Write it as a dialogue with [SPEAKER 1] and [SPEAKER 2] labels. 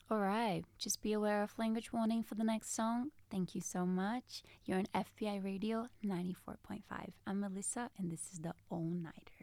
[SPEAKER 1] Alright, just be aware of language warning for the next song. Thank you so much. You're on FBI Radio 94.5. I'm Melissa, and this is the All Nighter.